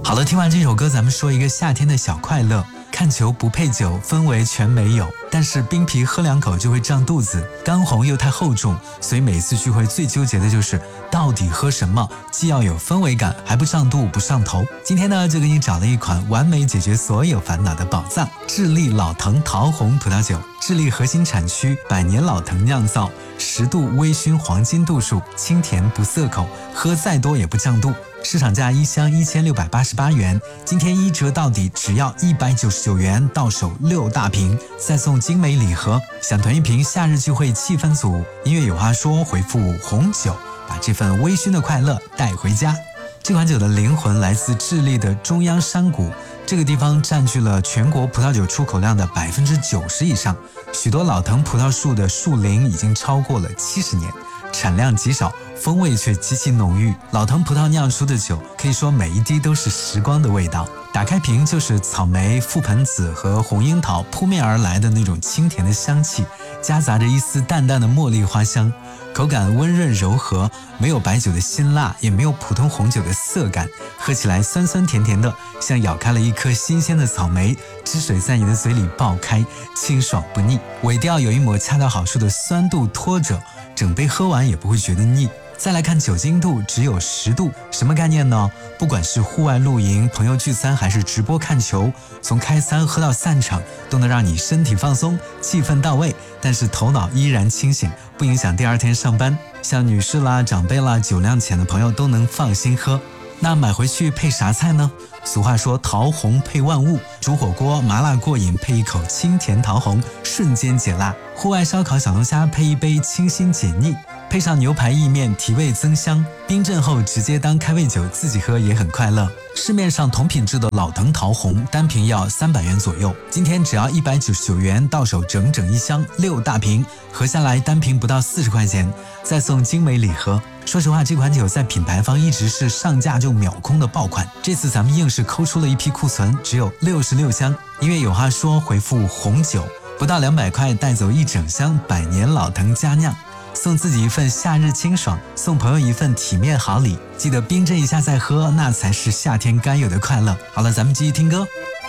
好了，听完这首歌，咱们说一个夏天的小快乐。看球不配酒，氛围全没有，但是冰啤喝2口就会胀肚子，干红又太厚重，所以每次聚会最纠结的就是到底喝什么，既要有氛围感，还不胀肚不上头。今天呢，就给你找了一款完美解决所有烦恼的宝藏——智利老藤桃红葡萄酒。智利核心产区100年老藤酿造，10度微醺黄金度数，清甜不涩口，喝再多也不胀肚。市场价1箱1688元，今天1折到底，只要199元，到手6大瓶，再送精美礼盒。想囤一瓶夏日聚会气氛组，音乐有话说，回复红酒，把这份微醺的快乐带回家。这款酒的灵魂来自智利的中央山谷，这个地方占据了全国葡萄酒出口量的90%以上，许多老藤葡萄树的树龄已经超过了70年，产量极少，风味却极其浓郁。老藤葡萄酿出的酒，可以说每一滴都是时光的味道。打开瓶就是草莓、覆盆子和红樱桃扑面而来的那种清甜的香气，夹杂着一丝淡淡的茉莉花香，口感温润柔和，没有白酒的辛辣，也没有普通红酒的涩感，喝起来酸酸甜甜的，像咬开了一颗新鲜的草莓，汁水在你的嘴里爆开，清爽不腻。尾调有一抹恰到好处的酸度拖着，整杯喝完也不会觉得腻。再来看酒精度，只有10度，什么概念呢？不管是户外露营、朋友聚餐，还是直播看球，从开餐喝到散场，都能让你身体放松，气氛到位，但是头脑依然清醒，不影响第二天上班。像女士啦、长辈啦、酒量浅的朋友都能放心喝。那买回去配啥菜呢？俗话说桃红配万物，煮火锅麻辣过瘾，配一口清甜桃红，瞬间解辣；户外烧烤小龙虾配一杯清新解腻，配上牛排意面提味增香，冰镇后直接当开胃酒自己喝也很快乐。市面上同品质的老藤桃红单瓶要300元左右，今天只要199元，到手整整1箱6大瓶，合下来单瓶不到40块钱，再送精美礼盒。说实话，这款酒在品牌方一直是上架就秒空的爆款，这次咱们硬是抠出了一批库存，只有66箱。因为有话说，回复红酒，不到200块带走1整箱100年老藤佳酿，送自己一份夏日清爽，送朋友一份体面好礼。记得冰镇一下再喝，那才是夏天该有的快乐。好了，咱们继续听歌。